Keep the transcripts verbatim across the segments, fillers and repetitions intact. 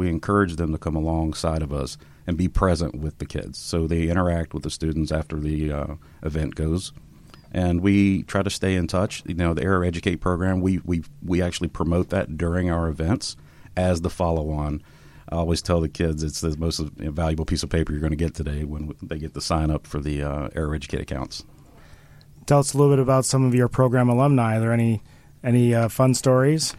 we encourage them to come alongside of us and be present with the kids. So they interact with the students after the uh, event goes. And we try to stay in touch. You know, the Aero Educate program, we, we, we actually promote that during our events as the follow-on. I always tell the kids it's the most valuable piece of paper you're going to get today when they get to sign up for the uh, Aero Educate accounts. Tell us a little bit about some of your program alumni. Are there any, any uh, fun stories?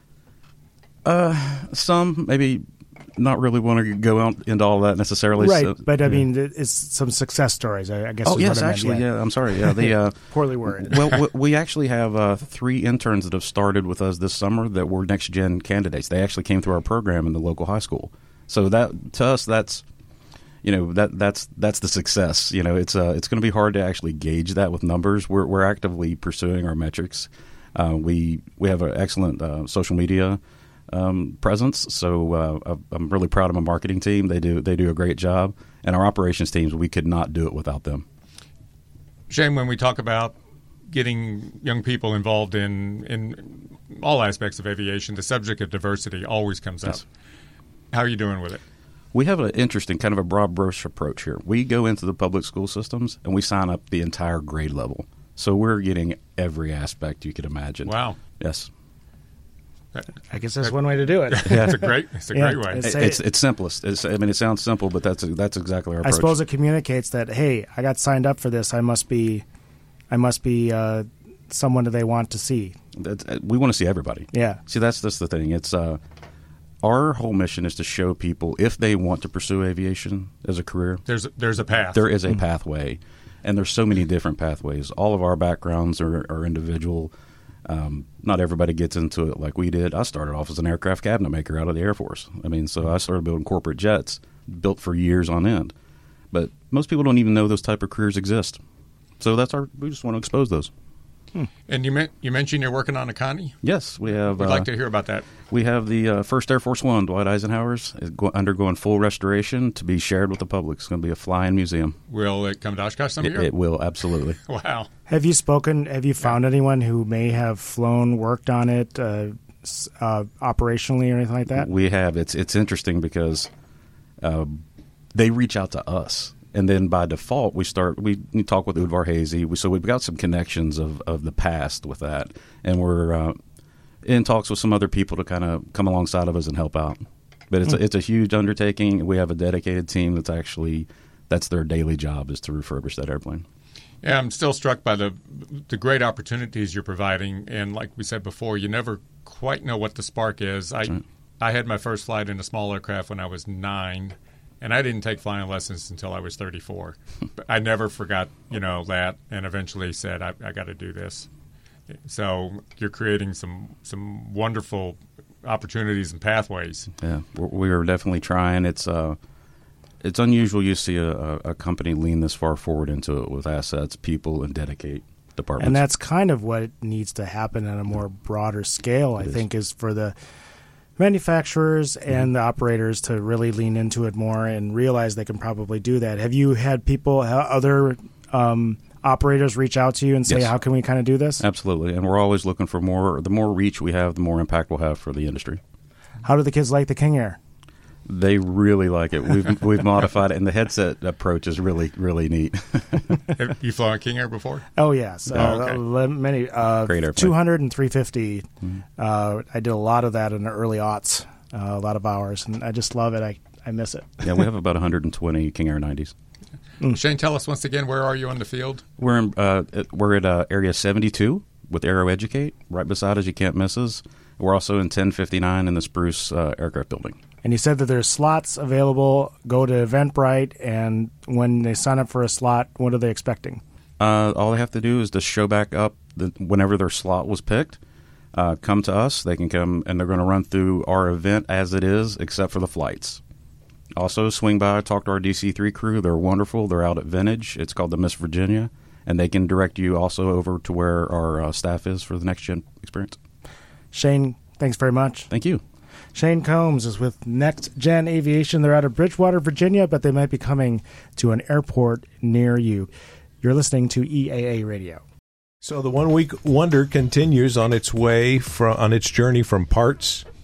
Uh, some, maybe not really want to go out into all that necessarily. Right, so, but I yeah. mean, it's some success stories, I, I guess. Oh, is yes, what I meant, actually, yeah. yeah, I'm sorry. Yeah, the, uh, Poorly worded. Well, we, we actually have uh, three interns that have started with us this summer that were next-gen candidates. They actually came through our program in the local high school. So that, to us, that's, you know, that that's that's the success. You know, it's uh, it's going to be hard to actually gauge that with numbers. We're we're actively pursuing our metrics. Uh, we we have an excellent uh, social media um, presence. So uh, I'm really proud of my marketing team. They do they do a great job, and our operations teams. We could not do it without them. Shane, when we talk about getting young people involved in in all aspects of aviation, the subject of diversity always comes Yes. up. How are you doing with it? We have an interesting kind of a broad brush approach here. We go into the public school systems and we sign up the entire grade level. So we're getting every aspect you could imagine. Wow. Yes. I guess that's one way to do it. It's a great, it's a Yeah, great way. it's- It's it's simplest. It's, I mean, it sounds simple, but that's that's exactly our I approach. suppose it communicates that, hey, I got signed up for this. I must be, I must be uh, someone that they want to see. That's, we want to see everybody. Yeah. See, that's just the thing. It's uh, our whole mission is to show people if they want to pursue aviation as a career, There's there's a path. there is a pathway, and there's so many different pathways. All of our backgrounds are, are individual. Um, not everybody gets into it like we did. I started off as an aircraft cabinet maker out of the Air Force. I mean, so I started building corporate jets, built for years on end. But most people don't even know those type of careers exist. So that's our. We just want to expose those. And you meant you mentioned you're working on a Connie. Yes, we have. We'd uh, like to hear about that. We have the uh, first Air Force One, Dwight Eisenhower's, is go- undergoing full restoration to be shared with the public. It's going to be a flying museum. Will it come to Oshkosh some It, year? it will, absolutely. Wow. Have you spoken? Have you found anyone who may have flown, worked on it, uh, s- uh, operationally or anything like that? We have. It's it's interesting because uh, they reach out to us. And then by default, we start. We, we talk with Udvar Hazy, we, so we've got some connections of, of the past with that, and we're uh, in talks with some other people to kind of come alongside of us and help out. But it's a, it's a huge undertaking. We have a dedicated team that's actually that's their daily job is to refurbish that airplane. Yeah, I'm still struck by the the great opportunities you're providing, and like we said before, you never quite know what the spark is. I right. I had my first flight in a small aircraft when I was nine. And I didn't take flying lessons until I was thirty-four. But I never forgot, you know, that, and eventually said, I, I got to do this. So you're creating some some wonderful opportunities and pathways. Yeah, we're, we're definitely trying. It's uh, it's unusual you see a, a company lean this far forward into it with assets, people, and dedicate departments. And that's kind of what needs to happen on a more broader scale, I It is. think, is for the manufacturers and the operators to really lean into it more and realize they can probably do that. Have you had people, ha- other um, operators reach out to you and say, Yes. how can we kind of do this? Absolutely, and we're always looking for more. The more reach we have, the more impact we'll have for the industry. How do the kids like the King Air? They really like it. We've we've modified it, and the headset approach is really really neat. Have you flown a King Air before? Oh, yes. Oh, Uh, okay. le- many, uh, Great airplane. two hundred and three fifty. Uh, I did a lot of that in the early aughts, uh, a lot of hours, and I just love it. I, I miss it. Yeah, we have about one hundred twenty King Air nineties. Shane, tell us once again, where are you on the field? We're in, uh, at- we're at uh, area seventy-two with Aero Educate, right beside us. You can't miss us. We're also in ten fifty-nine in the Spruce uh, Aircraft Building. And you said that there's slots available. Go to Eventbrite, and when they sign up for a slot, what are they expecting? Uh, all they have to do is to show back up the, whenever their slot was picked. Uh, come to us. They can come, and they're going to run through our event as it is, except for the flights. Also, swing by, talk to our D C three crew. They're wonderful. They're out at Vintage. It's called the Miss Virginia, and they can direct you also over to where our uh, staff is for the next gen experience. Shane, thanks very much. Thank you. Shane Combs is with Next Gen Aviation. They're out of Bridgewater, Virginia, but they might be coming to an airport near you. You're listening to E A A Radio. So the one-week wonder continues on its way from on its journey from parts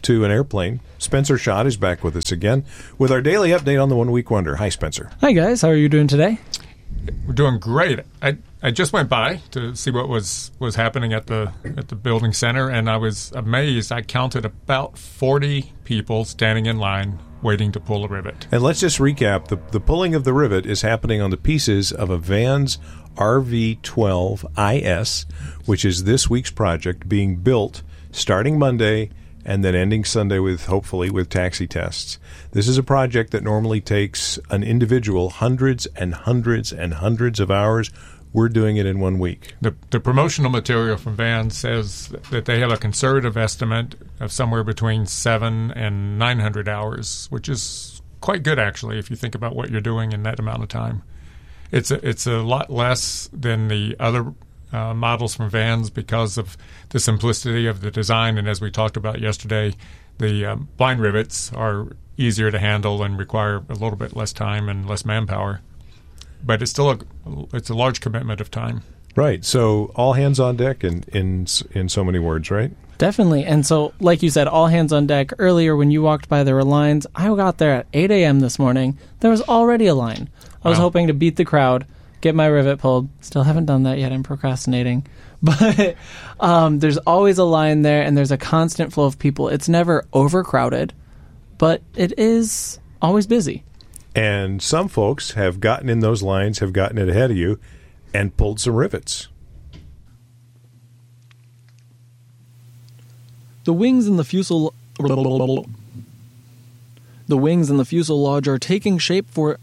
to an airplane. Spencer Schott is back with us again with our daily update on the One Week Wonder. Hi, Spencer. Hi, guys. How are you doing today? We're doing great. I I just went by to see what was, was happening at the at the building center, and I was amazed. I counted about forty people standing in line waiting to pull a rivet. And let's just recap. The, the pulling of the rivet is happening on the pieces of a Vans R V twelve I S, which is this week's project, being built starting Monday and then ending Sunday with, hopefully, with taxi tests. This is a project that normally takes an individual hundreds and hundreds and hundreds of hours. We're doing it in one week. The, the promotional material from Vans says that they have a conservative estimate of somewhere between seven and nine hundred hours, which is quite good, actually, if you think about what you're doing in that amount of time. It's a, it's a lot less than the other uh, models from Vans because of the simplicity of the design. And as we talked about yesterday, the um, blind rivets are easier to handle and require a little bit less time and less manpower. But it's still a, it's a large commitment of time. Right. So all hands on deck in, in, in so many words, right? Definitely. And so, like you said, all hands on deck. Earlier, when you walked by, there were lines. I got there at eight a.m. this morning. There was already a line. I was wow. hoping to beat the crowd, get my rivet pulled. Still haven't done that yet. I'm procrastinating. But um, there's always a line there, and there's a constant flow of people. It's never overcrowded, but it is always busy. And some folks have gotten in those lines, have gotten it ahead of you, and pulled some rivets. The wings in the fuselage... The wings in the fuselage are taking shape for...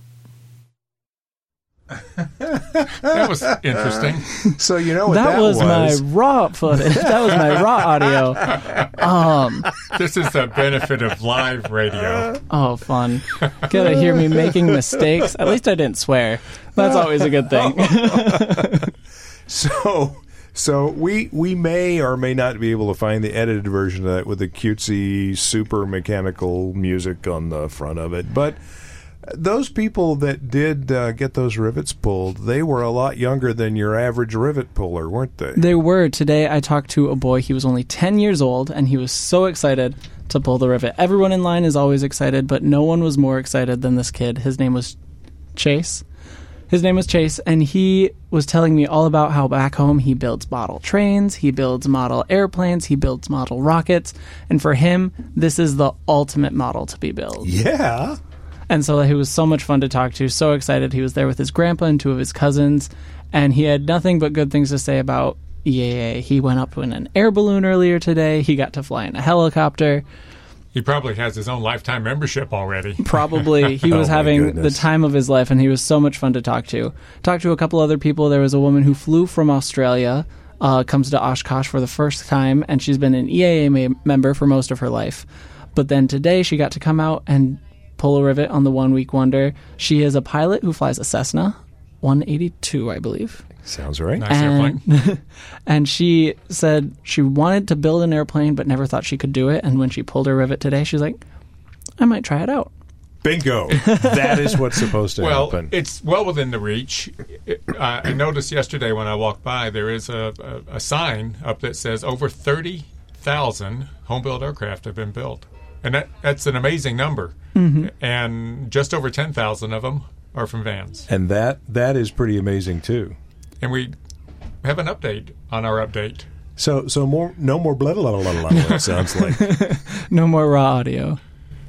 That was interesting. So you know what that, that was? was? my raw footage. That was my raw audio. Um, this is the benefit of live radio. Oh, fun. Gotta hear me making mistakes. At least I didn't swear. That's always a good thing. so... So we we may or may not be able to find the edited version of that with the cutesy, super mechanical music on the front of it. But those people that did uh, get those rivets pulled, they were a lot younger than your average rivet puller, weren't they? They were. Today I talked to a boy. He was only ten years old, and he was so excited to pull the rivet. Everyone in line is always excited, but no one was more excited than this kid. His name was Chase. His name was Chase, and he was telling me all about how back home he builds model trains, he builds model airplanes, he builds model rockets, and for him, this is the ultimate model to be built. Yeah. And so he was so much fun to talk to, so excited. He was there with his grandpa and two of his cousins, and he had nothing but good things to say about E A A. He went up in an air balloon earlier today. He got to fly in a helicopter. He probably has his own lifetime membership already. Probably. He was oh having goodness. the time of his life, and he was so much fun to talk to. Talked to a couple other people. There was a woman who flew from Australia, uh, comes to Oshkosh for the first time, and she's been an E A A ma- member for most of her life. But then today she got to come out and pull a rivet on the One Week Wonder. She is a pilot who flies a Cessna one eighty-two, I believe. Sounds right. Nice and, airplane. And she said she wanted to build an airplane but never thought she could do it. And when she pulled her rivet today, she's like, I might try it out. Bingo. That is what's supposed to well, happen. It's well within the reach. It, uh, I noticed yesterday when I walked by, there is a, a, a sign up that says over thirty thousand home-built aircraft have been built. And that, that's an amazing number. Mm-hmm. And just over ten thousand of them are from Vans. And that that is pretty amazing, too. And we have an update on our update. So so more no more blah, blah, blah, blah, blah, it sounds like. No more raw audio.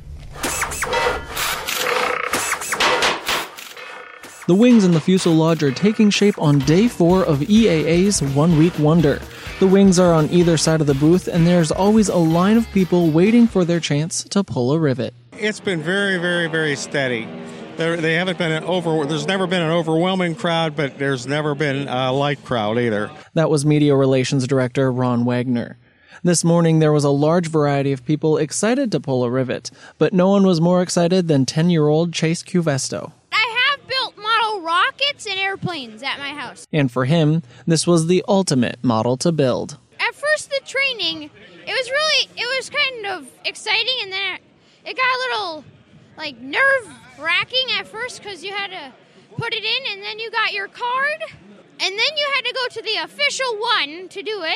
The wings in the fuselage are taking shape on day four of E A A's One Week Wonder. The wings are on either side of the booth, and there's always a line of people waiting for their chance to pull a rivet. It's been very, very, very steady. There, they haven't been an over. There's never been an overwhelming crowd, but there's never been a light crowd either. That was Media Relations Director Ron Wagner. This morning, there was a large variety of people excited to pull a rivet, but no one was more excited than ten-year-old Chase Cuvesto. I have built model rockets and airplanes at my house. And for him, this was the ultimate model to build. At first, the training, it was really, it was kind of exciting, and then it, it got a little, like, nerve-wracking at first because you had to put it in, and then you got your card, and then you had to go to the official one to do it,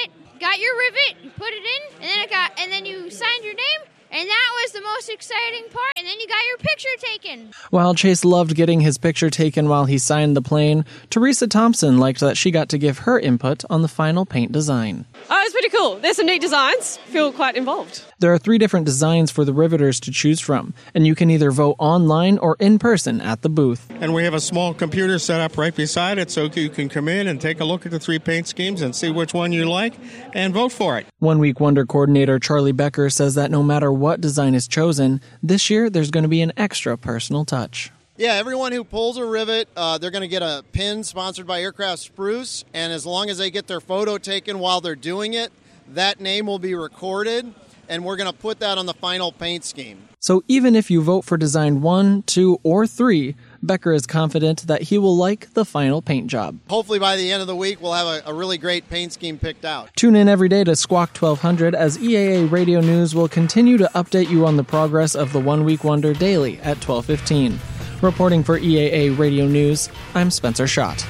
got your rivet, you put it in, and then it got, and then you signed your name, and that was the most exciting part. And then you got your picture taken. While Chase loved getting his picture taken while he signed the plane, Teresa Thompson liked that she got to give her input on the final paint design. Oh, it's pretty cool. There's some neat designs. Feel quite involved. There are three different designs for the riveters to choose from, and you can either vote online or in person at the booth. And we have a small computer set up right beside it so you can come in and take a look at the three paint schemes and see which one you like and vote for it. One Week Wonder coordinator Charlie Becker says that no matter what design is chosen, this year there's going to be an extra personal touch. Yeah, everyone who pulls a rivet, uh, they're going to get a pin sponsored by Aircraft Spruce, and as long as they get their photo taken while they're doing it, that name will be recorded, and we're going to put that on the final paint scheme. So even if you vote for design one, two, or three, Becker is confident that he will like the final paint job. Hopefully by the end of the week, we'll have a, a really great paint scheme picked out. Tune in every day to Squawk twelve hundred as E A A Radio News will continue to update you on the progress of the One Week Wonder daily at twelve fifteen. Reporting for E A A Radio News, I'm Spencer Schott.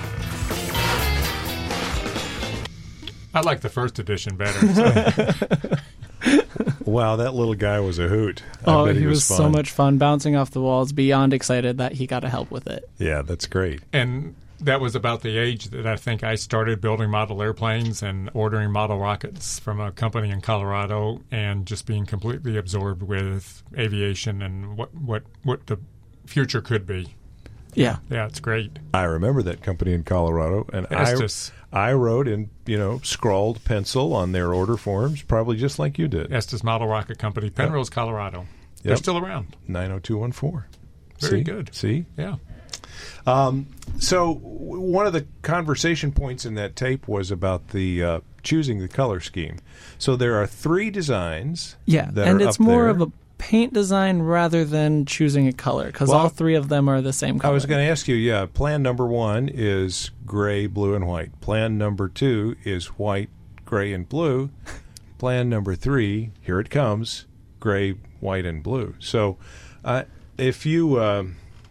I like the first edition better. So. Wow, that little guy was a hoot. I Oh, bet he, he was, was so fun. much fun bouncing off the walls, beyond excited that he got to help with it. Yeah, that's great. And that was about the age that I think I started building model airplanes and ordering model rockets from a company in Colorado and just being completely absorbed with aviation and what, what, what the future could be. Yeah. Yeah, it's great. I remember that company in Colorado, and Estes. I, I wrote in, you know, scrawled pencil on their order forms, probably just like you did. Estes Model Rocket Company, Penrose, Colorado. They're Yep. still around. nine oh two one four. Very See? good. See? Yeah. Um, so w- one of the conversation points in that tape was about the uh, choosing the color scheme. So there are three designs. Yeah, that and are it's up more there. of a paint design rather than choosing a color, because Well, all three of them are the same color. I was going to ask you, yeah, plan number one is gray, blue, and white. Plan number two is white, gray, and blue. Plan number three, here it comes, gray, white, and blue. So uh, if you uh,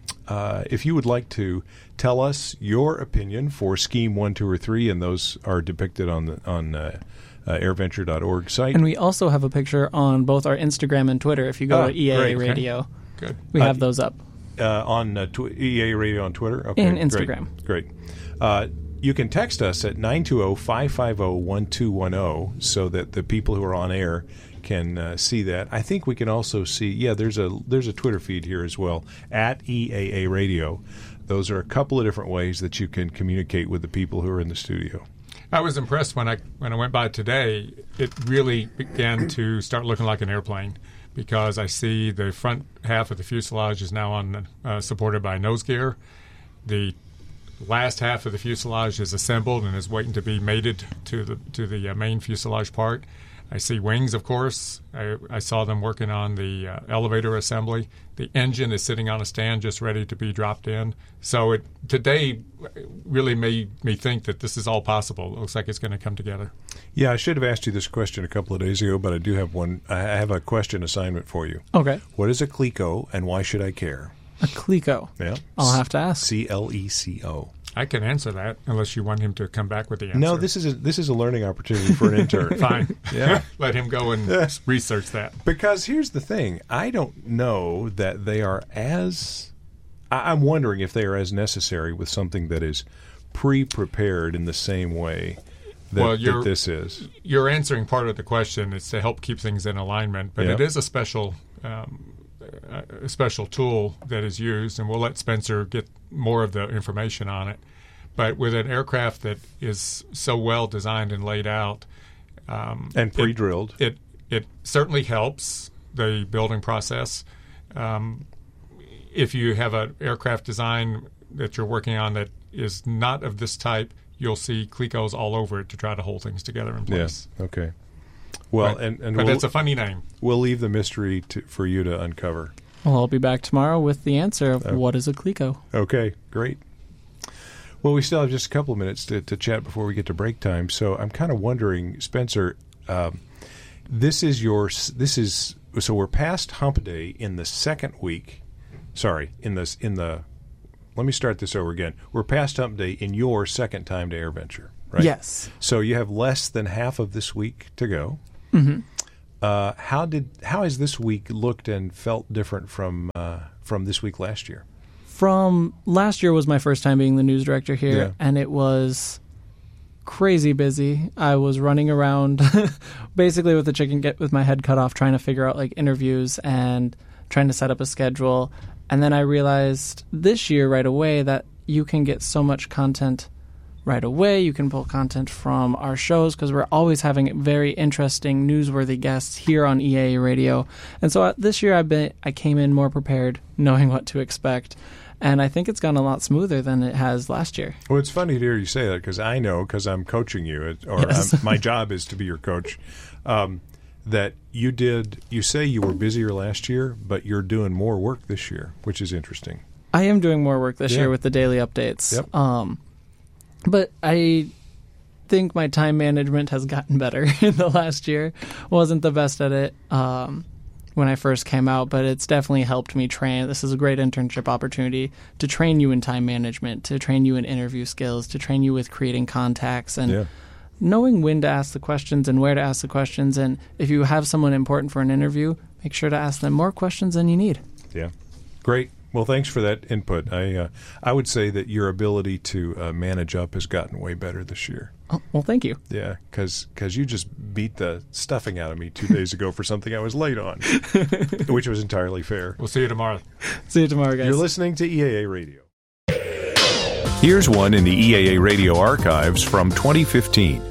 uh, if you would like to tell us your opinion for scheme one, two, or three, and those are depicted on the on uh, uh, airventure dot org site. And we also have a picture on both our Instagram and Twitter. If you go Oh, to E A A great. Radio, Good. we Uh, have those up. Uh, on uh, tw- E A Radio on Twitter? Okay, And great, Instagram. Great. Uh, you can text us at nine two zero, five five zero, one two one zero so that the people who are on air can uh, see that. I think we can also see, yeah, there's a there's a Twitter feed here as well, at E A A Radio. Those are a couple of different ways that you can communicate with the people who are in the studio. I was impressed when I when I went by today. It really began to start looking like an airplane because I see the front half of the fuselage is now on uh, supported by nose gear. The last half of the fuselage is assembled and is waiting to be mated to the to the uh, main fuselage part. I see wings, of course. I, I saw them working on the uh, elevator assembly. The engine is sitting on a stand just ready to be dropped in. So it today really made me think that this is all possible. It looks like it's going to come together. Yeah, I should have asked you this question a couple of days ago, but I do have one. I have a question assignment for you. Okay. What is a CLECO, and why should I care? A CLECO. Yeah. I'll have to ask. C L E C O. I can answer that unless you want him to come back with the answer. No, this is a, this is a learning opportunity for an intern. Fine. Yeah. Let him go and research that. Because here's the thing. I don't know that they are as... I, I'm wondering if they are as necessary with something that is pre-prepared in the same way that, Well, you're- that this is. You're answering part of the question. It's to help keep things in alignment, but Yeah. it is a special um, a special tool that is used, and we'll let Spencer get more of the information on it. But with an aircraft that is so well designed and laid out, um, And pre-drilled. it, it it certainly helps the building process. Um, if you have an aircraft design that you're working on that is not of this type, you'll see CLECOs all over it to try to hold things together in place. Yeah. Okay. Well, But- and, and but we'll, it's a funny name. we'll leave the mystery to, for you to uncover. Well, I'll be back tomorrow with the answer of Oh. what is a CLECO. Okay, great. Well, we still have just a couple of minutes to, to chat before we get to break time. So I'm kind of wondering, Spencer, um, this is your this is so we're past Hump Day in the second week. Sorry, in this in the. Let me start this over again. We're past Hump Day in your second time to AirVenture. right? Yes. So you have less than half of this week to go. Mm-hmm. Uh, how did how has this week looked and felt different from uh, from this week last year? From last year was my first time being the news director here, Yeah. and it was crazy busy. I was running around basically with the chicken get with my head cut off, trying to figure out like interviews and trying to set up a schedule. And then I realized this year right away that you can get so much content right away. You can pull content from our shows because we're always having very interesting, newsworthy guests here on E A A Radio. And so uh, this year I've been, I came in more prepared, knowing what to expect. And I think it's gone a lot smoother than it has last year. Well, it's funny to hear you say that because I know, because I'm coaching you, it- or Yes. I'm, my job is to be your coach, um, that you did, you say you were busier last year, but you're doing more work this year, which is interesting. I am doing more work this Yeah. year with the daily updates. Yep. Um, but I think my time management has gotten better in the last year. Wasn't the best at it um, when I first came out, but it's definitely helped me train. This is a great internship opportunity to train you in time management, to train you in interview skills, to train you with creating contacts and Yeah. knowing when to ask the questions and where to ask the questions. And if you have someone important for an interview, make sure to ask them more questions than you need. Yeah. Great. Well, thanks for that input. I uh, I would say that your ability to uh, manage up has gotten way better this year. Oh, well, thank you. Yeah, because you just beat the stuffing out of me two days ago for something I was late on, which was entirely fair. We'll see you tomorrow. See you tomorrow, guys. You're listening to E A A Radio. Here's one in the E A A Radio archives from twenty fifteen.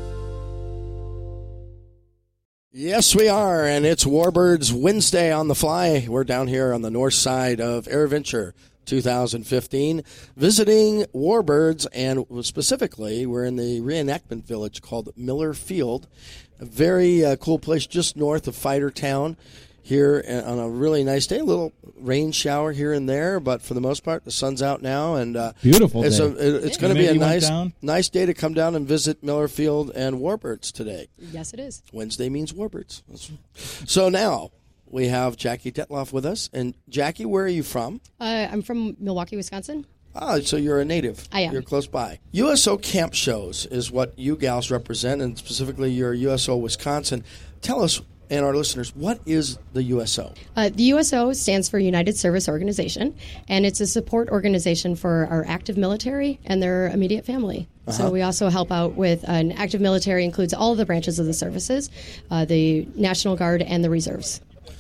Yes, we are, and it's Warbirds Wednesday on the fly. We're down here on the north side of AirVenture two thousand fifteen, visiting Warbirds, and specifically, we're in the reenactment village called Miller Field, a very uh, cool place just north of Fighter Town. Here on a really nice day, a little rain shower here and there, but for the most part, the sun's out now, and uh, beautiful. It's, day. a, it's going to be a Maybe you went nice, down? nice day to come down and visit Miller Field and Warbirds today. Yes, it is. Wednesday means Warbirds. So now we have Jackie Detloff with us, and Jackie, where are you from? Uh, I'm from Milwaukee, Wisconsin. Ah, so you're a native. I am. You're close by. U S O Camp Shows is what you gals represent, and specifically your U S O Wisconsin. Tell us and our listeners, what is the U S O? Uh, the U S O stands for United Service Organization, and it's a support organization for our active military and their immediate family. Uh-huh. So we also help out with an active military includes all of the branches of the services, uh, the National Guard and the reserves.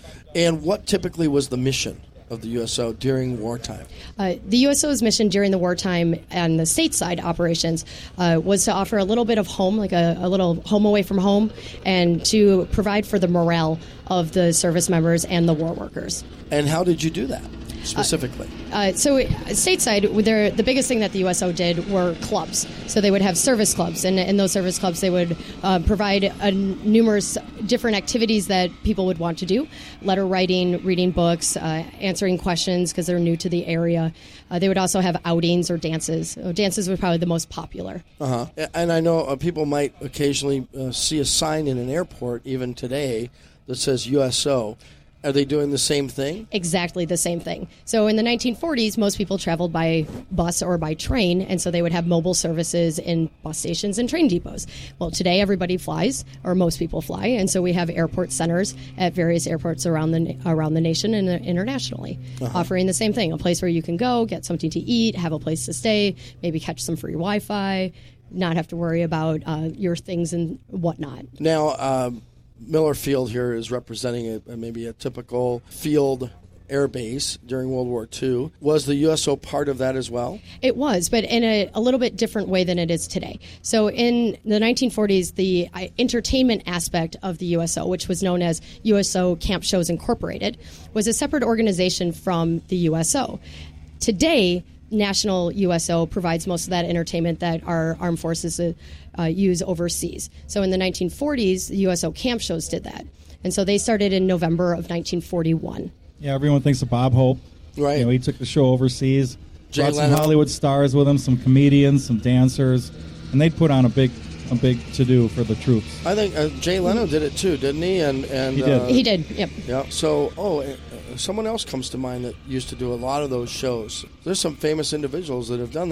And what typically was the mission of the U S O during wartime? Uh, the U S O's mission during the wartime and the stateside operations uh, was to offer a little bit of home, like a, a little home away from home, and to provide for the morale of the service members and the war workers. And how did you do that specifically? Uh, uh, so uh, stateside, the biggest thing that the U S O did were clubs. So they would have service clubs, and in those service clubs they would uh, provide uh, numerous different activities that people would want to do. Letter writing, reading books, uh, answering questions because they're new to the area. Uh, they would also have outings or dances. Uh, dances were probably the most popular. Uh-huh. And I know uh, people might occasionally uh, see a sign in an airport, even today, that says U S O. Are they doing the same thing? Exactly the same thing. So in the nineteen forties, most people traveled by bus or by train, and so they would have mobile services in bus stations and train depots. Well, today everybody flies, or most people fly, and so we have airport centers at various airports around the around the nation and internationally, uh-huh. offering the same thing: a place where you can go, get something to eat, have a place to stay, maybe catch some free Wi-Fi, not have to worry about uh, your things and whatnot. Now, um, Miller Field here is representing a, maybe a typical field air base during World War Two. Was the U S O part of that as well? It was, but in a, a little bit different way than it is today. So in the nineteen forties, the uh, entertainment aspect of the U S O, which was known as U S O Camp Shows Incorporated, was a separate organization from the U S O. Today, National U S O provides most of that entertainment that our armed forces uh, uh, use overseas. So in the nineteen forties, the U S O Camp Shows did that. And so they started in November of nineteen forty-one. Yeah, everyone thinks of Bob Hope. Right. You know, he took the show overseas, Jay brought some Leno. Hollywood stars with him, some comedians, some dancers, and they put on a big a big to-do for the troops. I think uh, Jay Leno did it too, didn't he? And, and He did. Uh, He did, yep. Yeah. So, oh, uh, someone else comes to mind that used to do a lot of those shows. There's some famous individuals that have done that.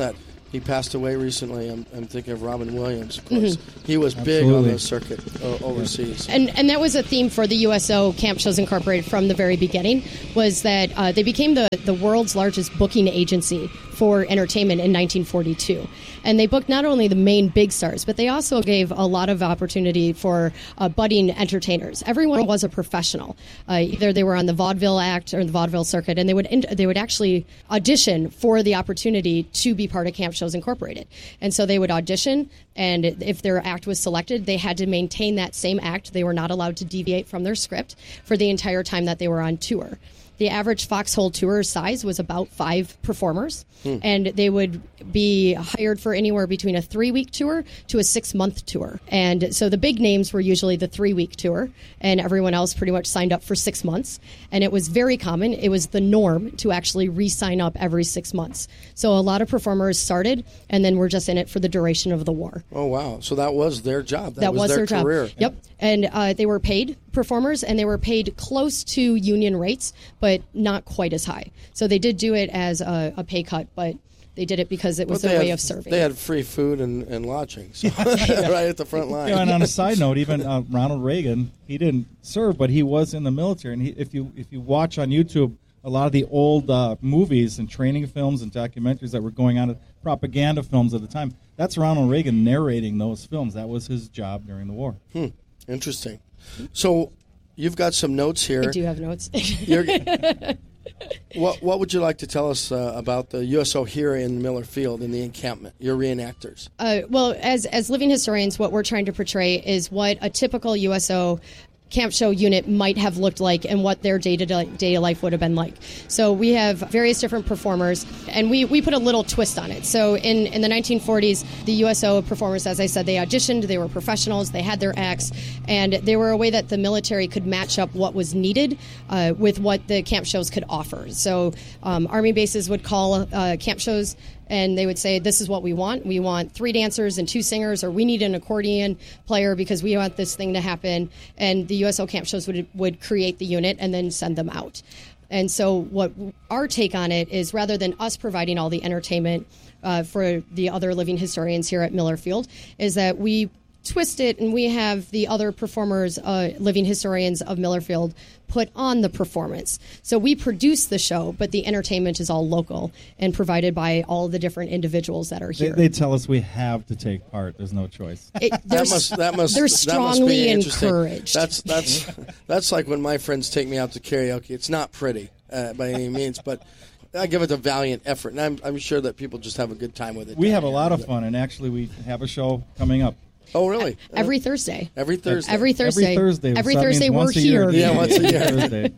He passed away recently. I'm, I'm thinking of Robin Williams, of course. Mhm. He was big Absolutely. on the circuit uh, overseas. And and that was a theme for the U S O Camp Shows Incorporated from the very beginning, was that uh, they became the, the world's largest booking agency for entertainment in nineteen forty-two. And they booked not only the main big stars, but they also gave a lot of opportunity for uh, budding entertainers. Everyone was a professional. Uh, either they were on the vaudeville act or the vaudeville circuit, and they would in- they would actually audition for the opportunity to be part of Camp Shows Incorporated. And so they would audition, and if their act was selected, they had to maintain that same act. They were not allowed to deviate from their script for the entire time that they were on tour. The average Foxhole tour size was about five performers, Hmm. and they would be hired for anywhere between a three-week tour to a six-month tour. And so the big names were usually the three-week tour, and everyone else pretty much signed up for six months. And it was very common. It was the norm to actually re-sign up every six months. So a lot of performers started, and then were just in it for the duration of the war. Oh, wow. So that was their job. That, That was their, their career. job. Yep. And uh, they were paid performers, and they were paid close to union rates, but not quite as high. So they did do it as a, a pay cut, but they did it because it was But their they way had- of serving. They had free food and, and lodging, so right at the front line. Yeah, and on a side note, even uh, Ronald Reagan, he didn't serve, but he was in the military. And he, if you if you watch on YouTube a lot of the old uh, movies and training films and documentaries that were going on, propaganda films at the time, that's Ronald Reagan narrating those films. That was his job during the war. Hmm. Interesting. So you've got some notes here. I do have notes. You're- what what would you like to tell us uh, about the U S O here in Miller Field in the encampment? Your reenactors. Uh, well, as as living historians, what we're trying to portray is what a typical U S O camp show unit might have looked like and what their day-to-day life would have been like. So we have various different performers, and we, we put a little twist on it. So in, in the nineteen forties, the U S O performers, as I said, they auditioned, they were professionals, they had their acts, and they were a way that the military could match up what was needed uh, with what the camp shows could offer. So um, Army bases would call uh, camp shows, and they would say, this is what we want. We want three dancers and two singers, or we need an accordion player because we want this thing to happen. And the U S O camp shows would would create the unit and then send them out. And so what our take on it is, rather than us providing all the entertainment uh, for the other living historians here at Miller Field, is that we twist it and we have the other performers, uh, living historians of Miller Field, put on the performance. So we produce the show, but the entertainment is all local and provided by all the different individuals that are They, here. they tell us we have to take part. There's no choice. It- That they're, must that must they're that must strongly be interesting. encouraged. That's that's that's like when my friends take me out to karaoke. It's not pretty uh, by any means, but I give it a valiant effort, and I'm I'm sure that people just have a good time with it. We down have a here. lot of fun, and actually we have a show coming up. Oh, really? Every Thursday. Every Thursday. Every Thursday. Every Thursday. Every So that Thursday means we're once a year. here. Yeah, once a year. Thursday.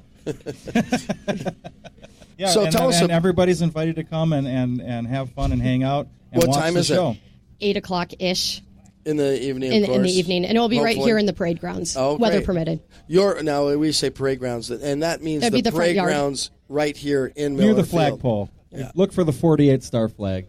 Yeah, So and, tell us and a- everybody's invited to come and, and, and have fun and hang out and What watch time the is it? show. Eight o'clock ish in the evening. in, of in the course. evening, and it will be right Hopefully. here in the parade grounds, Oh, weather great. permitted. Your now we say parade grounds, and that means That'd the, be the front parade yard. grounds right here in Miller Near the Field. flagpole. Yeah. Look for the forty-eight star flag.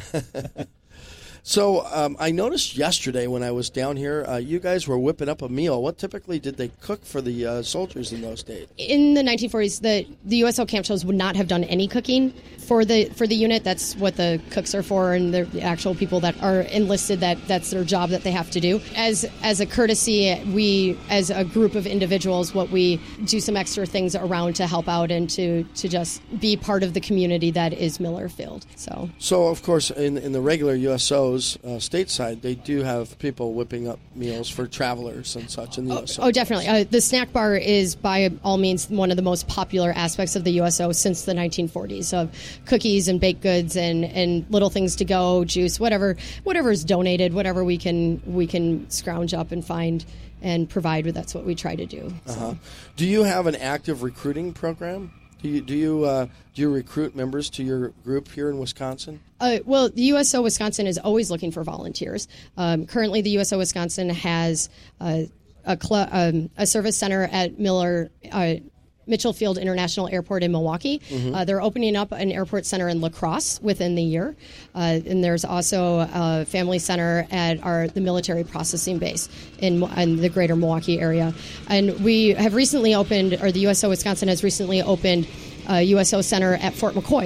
So um, I noticed yesterday when I was down here, uh, you guys were whipping up a meal. What typically did they cook for the uh, soldiers in those days? In the nineteen forties, the, the U S O camp shows would not have done any cooking for the for the unit. That's what the cooks are for, and the actual people that are enlisted, that that's their job that they have to do. As as a courtesy, we, as a group of individuals, what we do some extra things around to help out and to, to just be part of the community that is Miller Field. So So, of course, in, in the regular U S Os uh, stateside, they do have people whipping up meals for travelers and such in the U S O. Oh, definitely. Uh, the snack bar is, by all means, one of the most popular aspects of the U S O since the nineteen forties, of cookies and baked goods and, and little things to go, juice, whatever whatever is donated, whatever we can we can scrounge up and find and provide. That's what we try to do. So. Uh-huh. Do you have an active recruiting program? Do you do you uh, do you recruit members to your group here in Wisconsin? Uh, well, the U S O Wisconsin is always looking for volunteers. Um, currently, the U S O Wisconsin has uh, a, cl- um, a service center at Miller uh, Mitchell Field International Airport in Milwaukee. Mm-hmm. Uh, they're opening up an airport center in La Crosse within the year, uh, and there's also a family center at our the military processing base in, in the greater Milwaukee area. And we have recently opened, or the U S O Wisconsin has recently opened, a U S O center at Fort McCoy.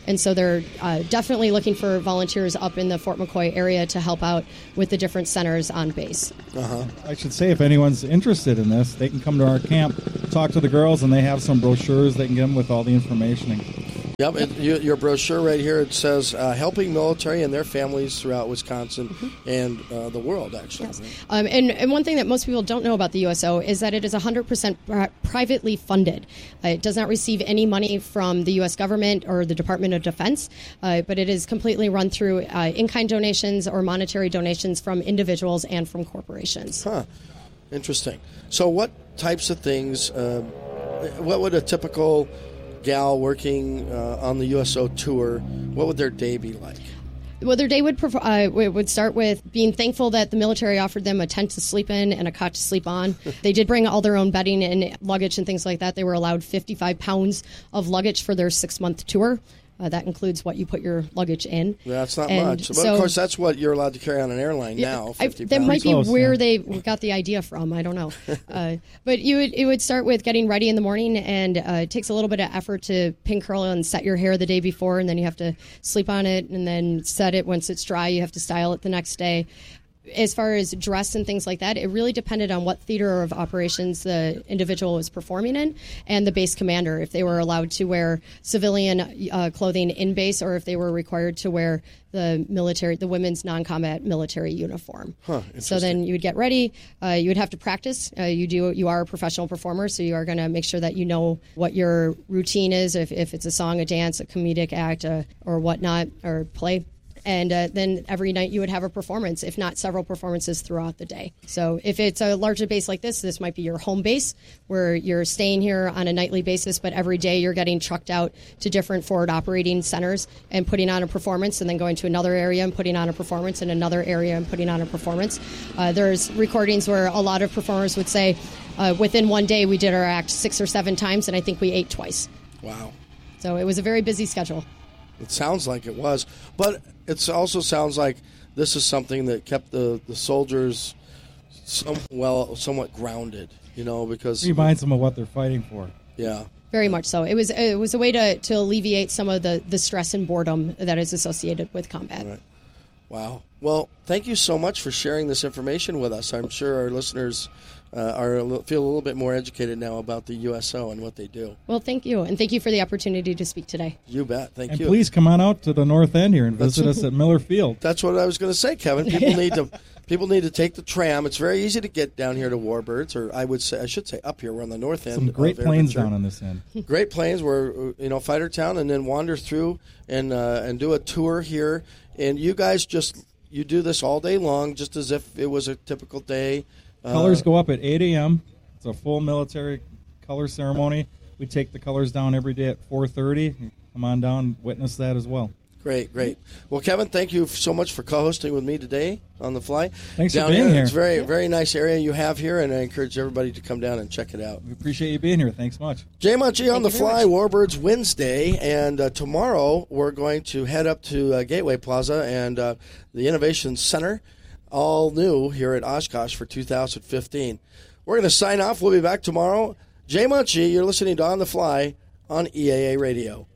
And so they're uh, definitely looking for volunteers up in the Fort McCoy area to help out with the different centers on base. Uh-huh. I should say, if anyone's interested in this, they can come to our camp, talk to the girls, and they have some brochures they can get them with all the information. Yep, it, you, your brochure right here, it says uh, helping military and their families throughout Wisconsin mm-hmm. and uh, the world, actually. Yes. Um, and, and one thing that most people don't know about the U S O is that it is one hundred percent pri- privately funded. Uh, it does not receive any money from the U S government or the Department of Defense, uh, but it is completely run through uh, in-kind donations or monetary donations from individuals and from corporations. Huh. Interesting. So what types of things, uh, what would a typical gal working uh, on the U S O tour, what would their day be like? Well, their day would prov- uh, would start with being thankful that the military offered them a tent to sleep in and a cot to sleep on. They did bring all their own bedding and luggage and things like that. They were allowed fifty-five pounds of luggage for their six-month tour. Uh, that includes what you put your luggage in. Yeah, that's not and much. But so, of course, that's what you're allowed to carry on an airline yeah, now. I, fifty that pounds. might be close, where yeah. they got the idea from. I don't know. uh, but you would, it would start with getting ready in the morning, and uh, it takes a little bit of effort to pin curl and set your hair the day before, and then you have to sleep on it and then set it. Once it's dry, you have to style it the next day. As far as dress and things like that, it really depended on what theater of operations the individual was performing in and the base commander, if they were allowed to wear civilian uh, clothing in base or if they were required to wear the military, the women's non-combat military uniform. Huh, so then you would get ready. Uh, you would have to practice. Uh, you do. You are a professional performer, so you are going to make sure that you know what your routine is, if, if it's a song, a dance, a comedic act, uh, or whatnot, or play. And uh, then every night you would have a performance, if not several performances throughout the day. So if it's a larger base like this, this might be your home base where you're staying here on a nightly basis, but every day you're getting trucked out to different forward operating centers and putting on a performance and then going to another area and putting on a performance and another area and putting on a performance. Uh, there's recordings where a lot of performers would say, uh, within one day we did our act six or seven times, and I think we ate twice. Wow. So it was a very busy schedule. It sounds like it was. But it also sounds like this is something that kept the, the soldiers some, well, somewhat grounded, you know, because... It reminds them of what they're fighting for. Yeah. Very much so. It was it was a way to, to alleviate some of the, the stress and boredom that is associated with combat. Right. Wow. Well, thank you so much for sharing this information with us. I'm sure our listeners uh, are a little, feel a little bit more educated now about the U S O and what they do. Well, thank you, and thank you for the opportunity to speak today. You bet. Thank and you. Please come on out to the north end here and visit us at Miller Field. That's what I was going to say, Kevin. People need to people need to take the tram. It's very easy to get down here to Warbirds, or I would say I should say up here. We're on the north end. Some great of planes Air down on this end. Great Plains, where you know Fighter Town, and then wander through and uh, and do a tour here. And you guys just you do this all day long, just as if it was a typical day. Colors uh, go up at eight a.m. It's a full military color ceremony. We take the colors down every day at four thirty. Come on down, witness that as well. Great, great. Well, Kevin, thank you so much for co-hosting with me today on The Fly. Thanks down for being here. It's a very, very nice area you have here, and I encourage everybody to come down and check it out. We appreciate you being here. Thanks much. Jay Munchie on Thank The you very Fly, much. Warbirds Wednesday, and uh, tomorrow we're going to head up to uh, Gateway Plaza and uh, the Innovation Center, all new here at Oshkosh for two thousand fifteen. We're going to sign off. We'll be back tomorrow. Jay Munchie, you're listening to On The Fly on E A A Radio.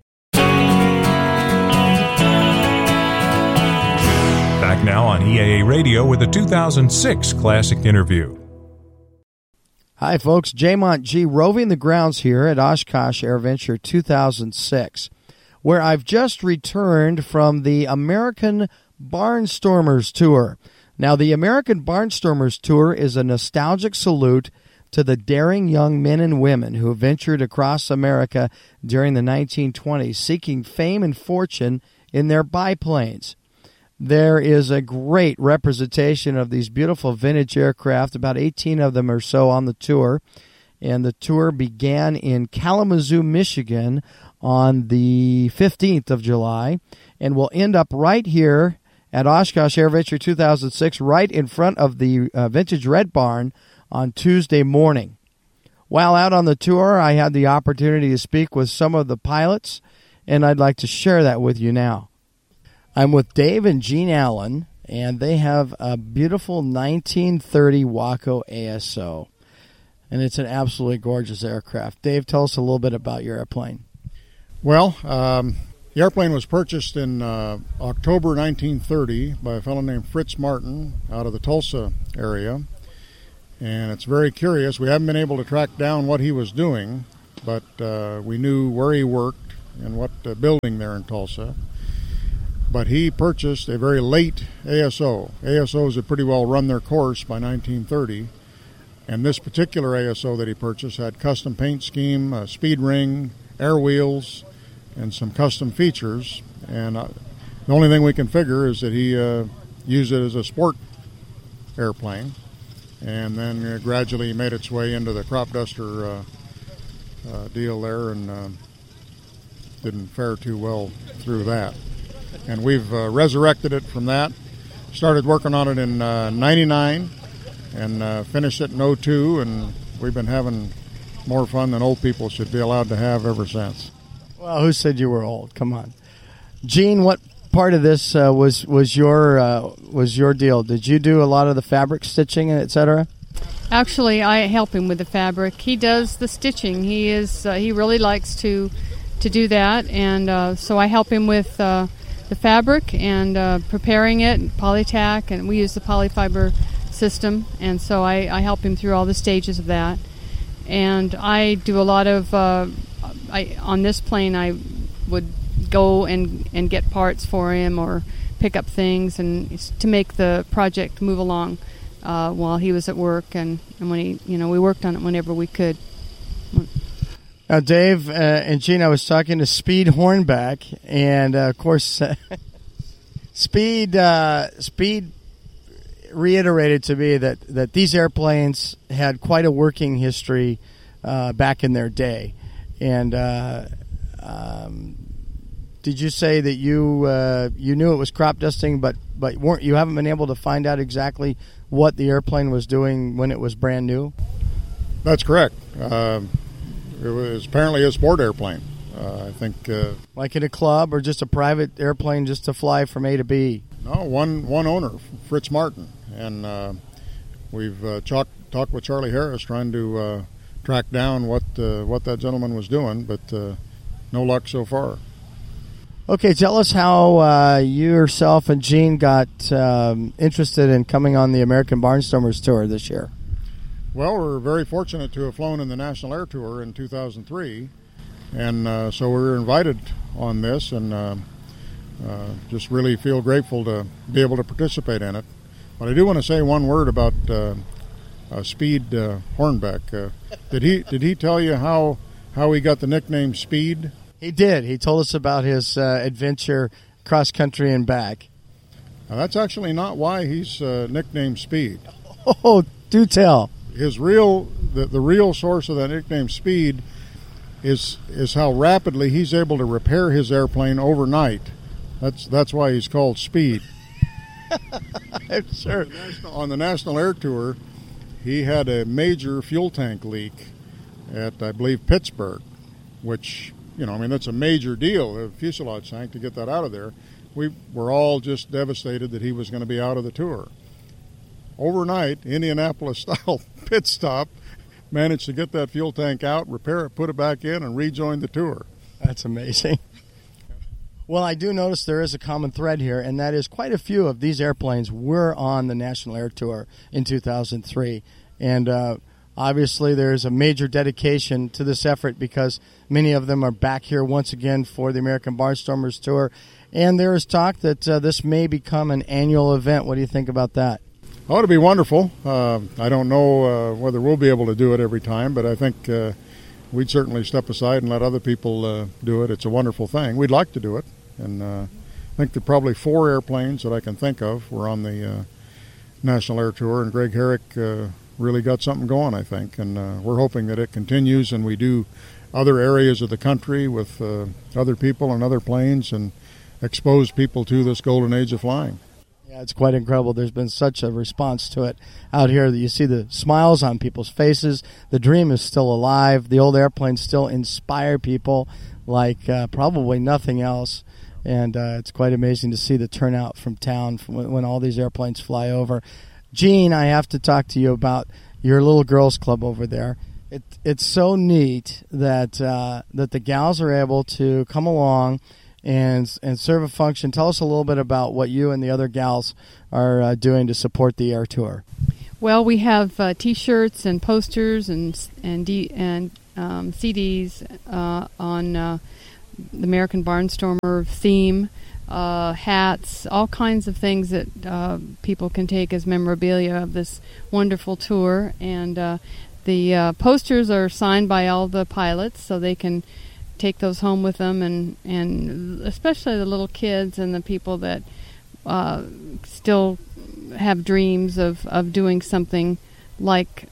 Back now on E A A Radio with a two thousand six Classic Interview. Hi, folks. Jaymont G. roving the grounds here at Oshkosh AirVenture two thousand six, where I've just returned from the American Barnstormers Tour. Now, the American Barnstormers Tour is a nostalgic salute to the daring young men and women who ventured across America during the nineteen twenties, seeking fame and fortune in their biplanes. There is a great representation of these beautiful vintage aircraft, about eighteen of them or so on the tour. And the tour began in Kalamazoo, Michigan on the fifteenth of July and will end up right here at Oshkosh AirVenture two thousand six, right in front of the uh, Vintage Red Barn on Tuesday morning. While out on the tour, I had the opportunity to speak with some of the pilots, and I'd like to share that with you now. I'm with Dave and Gene Allen, and they have a beautiful nineteen thirty Waco A S O, and it's an absolutely gorgeous aircraft. Dave, tell us a little bit about your airplane. Well, um, The airplane was purchased in uh, October nineteen thirty by a fellow named Fritz Martin out of the Tulsa area. And it's very curious. We haven't been able to track down what he was doing, but uh, we knew where he worked and what uh, building there in Tulsa. But he purchased a very late A S O. A S Os had pretty well run their course by nineteen thirty. And this particular A S O that he purchased had custom paint scheme, a speed ring, air wheels, and some custom features. And uh, the only thing we can figure is that he uh, used it as a sport airplane, and then uh, gradually made its way into the crop duster uh, uh, deal there, and uh, didn't fare too well through that. And we've uh, resurrected it from that. Started working on it in uh, ninety-nine, and uh, finished it in oh two, and we've been having more fun than old people should be allowed to have ever since. Well, who said you were old? Come on, Gene. What part of this uh, was was your uh, was your deal? Did you do a lot of the fabric stitching and et cetera? Actually, I help him with the fabric. He does the stitching. He is uh, he really likes to to do that, and uh, so I help him with uh, the fabric and uh, preparing it, and polytack, and we use the polyfiber system, and so I, I help him through all the stages of that. And I do a lot of uh, I, on this plane, I would go and, and get parts for him or pick up things and to make the project move along uh, while he was at work, and, and when he, you know, we worked on it whenever we could. Now, Dave uh, and Gene, I was talking to Speed Hornbeck, and uh, of course, uh, Speed uh, Speed reiterated to me that, that these airplanes had quite a working history uh, back in their day. And uh, um, did you say that you uh, you knew it was crop dusting, but but weren't you haven't been able to find out exactly what the airplane was doing when it was brand new? That's correct. Uh, it was apparently a sport airplane. Uh, I think, uh, like in a club or just a private airplane just to fly from A to B. No, one one owner, Fritz Martin, and uh, we've uh, talked talked with Charlie Harris trying to Uh, track down what uh, what that gentleman was doing, but uh, no luck so far. Okay, tell us how uh, you yourself and Gene got um, interested in coming on the American Barnstormers Tour this year. Well, we're very fortunate to have flown in the National Air Tour in two thousand three, and uh, so we were invited on this, and uh, uh, just really feel grateful to be able to participate in it. But I do want to say one word about uh, Uh, Speed uh, Hornbeck. Uh, did he did he tell you how how he got the nickname Speed? He did. He told us about his uh, adventure cross country and back. Now, that's actually not why he's uh, nicknamed Speed. Oh, do tell. His real the, the real source of that nickname Speed is is how rapidly he's able to repair his airplane overnight. That's that's why he's called Speed. I'm sure. On the, National, on the National Air Tour, he had a major fuel tank leak at, I believe, Pittsburgh, which, you know, I mean, that's a major deal, a fuselage tank, to get that out of there. We were all just devastated that he was going to be out of the tour. Overnight, Indianapolis-style pit stop, managed to get that fuel tank out, repair it, put it back in, and rejoin the tour. That's amazing. Well, I do notice there is a common thread here, and that is quite a few of these airplanes were on the National Air Tour in two thousand three. And uh, obviously there's a major dedication to this effort because many of them are back here once again for the American Barnstormers Tour. And there is talk that uh, this may become an annual event. What do you think about that? Oh, it'd be wonderful. Uh, I don't know uh, whether we'll be able to do it every time, but I think uh, we'd certainly step aside and let other people uh, do it. It's a wonderful thing. We'd like to do it. And uh, I think there are probably four airplanes that I can think of were on the uh, National Air Tour, and Greg Herrick uh, really got something going, I think. And uh, we're hoping that it continues and we do other areas of the country with uh, other people and other planes and expose people to this golden age of flying. Yeah, it's quite incredible. There's been such a response to it out here that you see the smiles on people's faces. The dream is still alive. The old airplanes still inspire people like uh, probably nothing else. And uh, it's quite amazing to see the turnout from town from when, when all these airplanes fly over. Gene, I have to talk to you about your little girls club over there. It, it's so neat that uh, that the gals are able to come along and and serve a function. Tell us a little bit about what you and the other gals are uh, doing to support the Air Tour. Well, we have uh, T-shirts and posters and and D, and um, C Ds uh, on uh, the American Barnstormer theme, uh, hats, all kinds of things that uh, people can take as memorabilia of this wonderful tour. And uh, the uh, posters are signed by all the pilots, so they can take those home with them, and, and especially the little kids and the people that uh, still have dreams of, of doing something like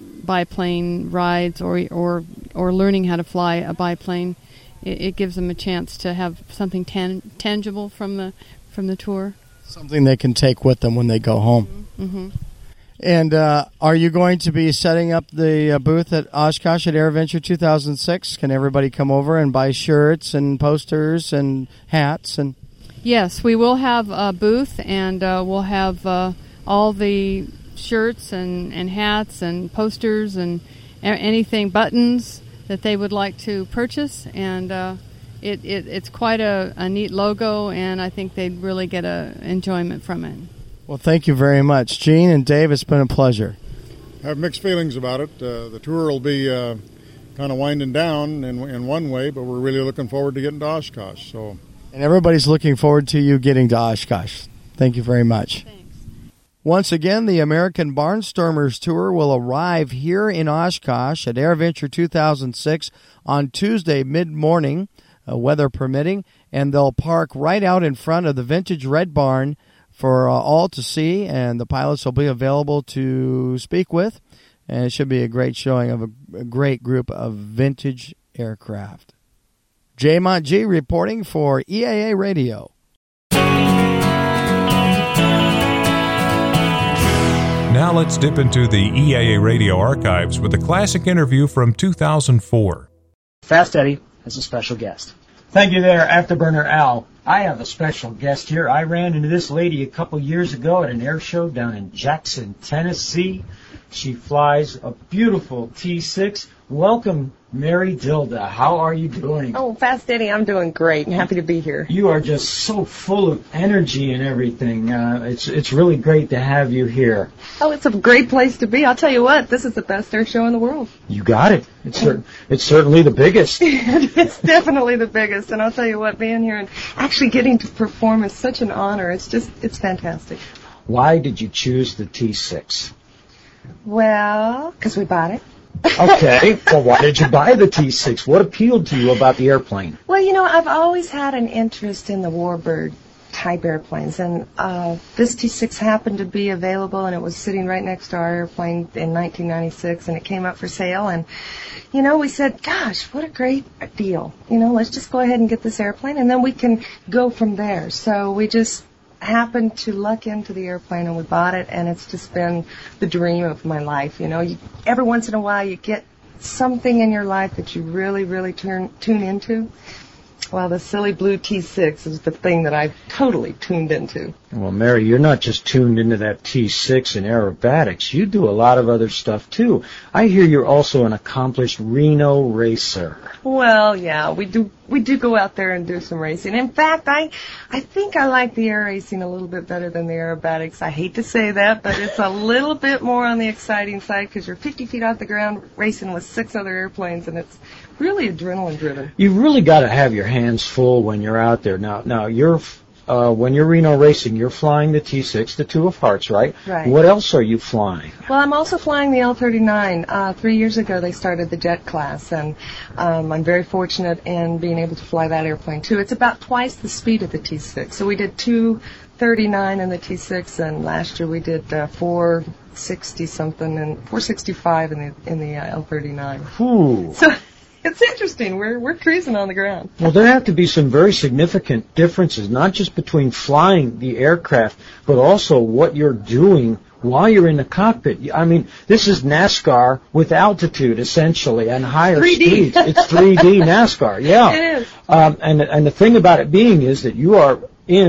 biplane rides or or or learning how to fly a biplane. It, it gives them a chance to have something tan- tangible from the from the tour. Something they can take with them when they go home. Mm-hmm. And uh, are you going to be setting up the uh, booth at Oshkosh at AirVenture two thousand six? Can everybody come over and buy shirts and posters and hats and? Yes, we will have a booth, and uh, we'll have uh, all the shirts and, and hats and posters and a- anything, buttons that they would like to purchase. And uh, it, it it's quite a, a neat logo, and I think they'd really get a enjoyment from it. Well, thank you very much. Gene and Dave, it's been a pleasure. I have mixed feelings about it. Uh, the tour will be uh, kind of winding down in, in one way, but we're really looking forward to getting to Oshkosh. So. And everybody's looking forward to you getting to Oshkosh. Thank you very much. Thanks. Once again, the American Barnstormers Tour will arrive here in Oshkosh at AirVenture two thousand six on Tuesday mid-morning, uh, weather permitting, and they'll park right out in front of the Vintage Red Barn for uh, all to see, and the pilots will be available to speak with, and it should be a great showing of a, a great group of vintage aircraft. Jay Montg reporting for E A A Radio. Now let's dip into the E A A Radio archives with a classic interview from two thousand four. Fast Eddie has a special guest. Thank you there, Afterburner Al. I have a special guest here. I ran into this lady a couple years ago at an air show down in Jackson, Tennessee. She flies a beautiful T six. Welcome, Mary Dilda. How are you doing? Oh, Fast Eddie, I'm doing great and happy to be here. You are just so full of energy and everything. Uh, it's it's really great to have you here. Oh, it's a great place to be. I'll tell you what, this is the best air show in the world. You got it. It's cer- it's certainly the biggest. It's definitely the biggest, and I'll tell you what, being here and actually getting to perform is such an honor. It's just, it's fantastic. Why did you choose the T six? Well, because we bought it. Okay, well, why did you buy the T six? What appealed to you about the airplane? Well, you know, I've always had an interest in the Warbird type airplanes, and uh, this T six happened to be available, and it was sitting right next to our airplane in nineteen ninety-six, and it came up for sale, and, you know, we said, gosh, what a great deal. You know, let's just go ahead and get this airplane, and then we can go from there. So we just happened to luck into the airplane, and we bought it, and it's just been the dream of my life. You know, you, every once in a while you get something in your life that you really, really turn tune into. Well, the silly blue T six is the thing that I've totally tuned into. Well, Mary, you're not just tuned into that T six and aerobatics. You do a lot of other stuff, too. I hear you're also an accomplished Reno racer. Well, yeah, we do we do go out there and do some racing. In fact, I I think I like the air racing a little bit better than the aerobatics. I hate to say that, but it's a little bit more on the exciting side because you're fifty feet off the ground racing with six other airplanes, and it's really adrenaline driven. You've really got to have your hands full when you're out there. Now, now you're uh, when you're Reno racing, you're flying the T six, the Two of Hearts, right? Right. What else are you flying? Well, I'm also flying the L thirty-nine. Uh, three years ago, they started the jet class, and um, I'm very fortunate in being able to fly that airplane, too. It's about twice the speed of the T six. So we did two thirty-nine in the T six, and last year we did uh, four sixty something and four sixty-five in the in the uh, L thirty-nine. Ooh. So it's interesting. We're we're cruising on the ground. Well, there have to be some very significant differences, not just between flying the aircraft, but also what you're doing while you're in the cockpit. I mean, this is NASCAR with altitude, essentially, and higher three D. speeds. It's three D NASCAR, yeah. It is. Um, and, and the thing about it being is that you are in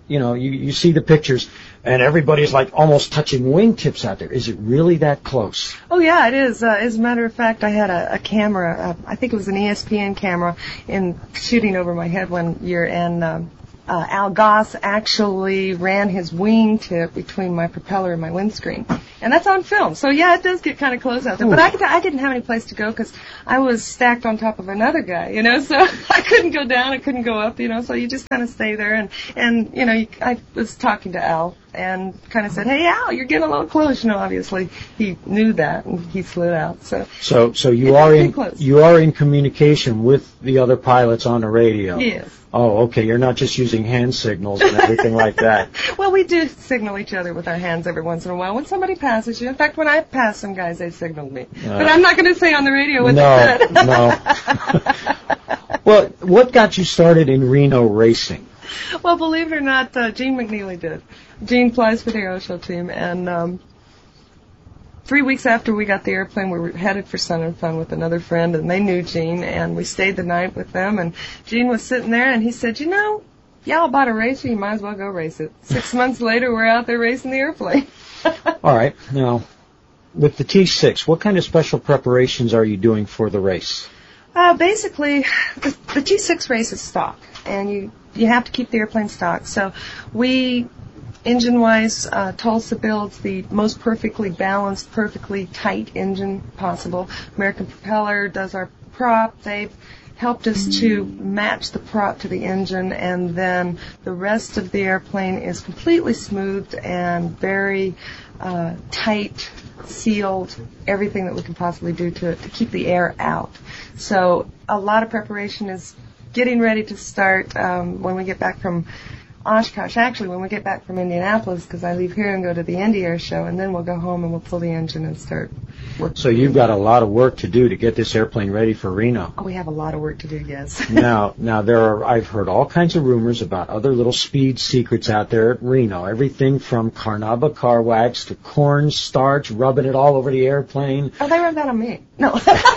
you know, you, you see the pictures, and everybody's like almost touching wingtips out there. Is it really that close? Oh yeah, it is. Uh, as a matter of fact, I had a, a camera. Uh, I think it was an E S P N camera, in shooting over my head one year, and um, uh, Al Goss actually ran his wingtip between my propeller and my windscreen, and that's on film. So yeah, it does get kind of close out there. Ooh. But I, could, I didn't have any place to go because I was stacked on top of another guy, you know. So I couldn't go down, I couldn't go up, you know. So you just kind of stay there, and and you know, you, I was talking to Al and kind of said, "Hey Al, you're getting a little close." You know, obviously he knew that, and he slid out. So so so you are in close. You are in communication with the other pilots on the radio. Yes. Oh, okay. You're not just using hand signals and everything like that. Well, we do signal each other with our hands every once in a while when somebody passes you. In fact, when I pass some guys, they signaled me. Uh, but I'm not going to say on the radio what no, they said. No. Well, what got you started in Reno racing? Well, believe it or not, uh, Gene McNeely did. Gene flies for the Aero Show team, and um, three weeks after we got the airplane, we were headed for Sun and Fun with another friend, and they knew Gene, and we stayed the night with them, and Gene was sitting there, and he said, you know, y'all bought a racer, you might as well go race it. Six months later, we're out there racing the airplane. All right. Now, with the T six, what kind of special preparations are you doing for the race? Uh, basically, the, the T six race is stock, and you, you have to keep the airplane stock. So we, engine-wise, uh, Tulsa builds the most perfectly balanced, perfectly tight engine possible. American Propeller does our prop. They've helped us to match the prop to the engine, and then the rest of the airplane is completely smoothed and very uh, tight, sealed, everything that we can possibly do to, to keep the air out. So a lot of preparation is getting ready to start um, when we get back from Oshkosh. Actually, when we get back from Indianapolis, because I leave here and go to the Indy Air Show, and then we'll go home and we'll pull the engine and start working. So you've got a lot of work to do to get this airplane ready for Reno. Oh, we have a lot of work to do, yes. now, now there are. I've heard all kinds of rumors about other little speed secrets out there at Reno. Everything from Carnauba car wax to cornstarch, rubbing it all over the airplane. Oh, they rub that on me. No.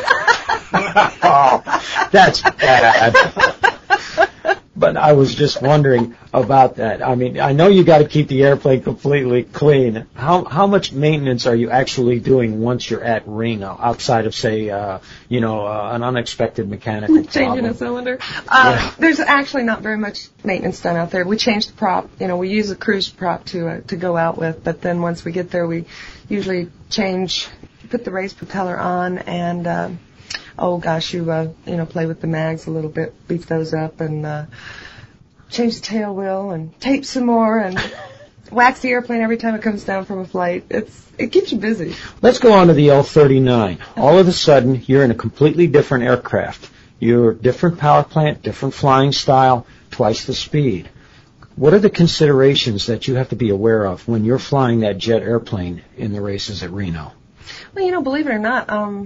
Oh, that's bad. But I was just wondering about that. I mean, I know you got to keep the airplane completely clean. How how much maintenance are you actually doing once you're at Reno, outside of, say, uh, you know, uh, an unexpected mechanical problem? Changing a cylinder. Uh, yeah. There's actually not very much maintenance done out there. We change the prop. You know, we use a cruise prop to uh, to go out with. But then once we get there, we usually change, put the race propeller on, and uh, oh gosh, you uh, you know, play with the mags a little bit, beef those up, and uh, change the tail wheel, and tape some more, and wax the airplane every time it comes down from a flight. It's it keeps you busy. Let's go on to the L thirty-nine. All of a sudden, you're in a completely different aircraft. You're different power plant, different flying style, twice the speed. What are the considerations that you have to be aware of when you're flying that jet airplane in the races at Reno? Well, you know, believe it or not, um,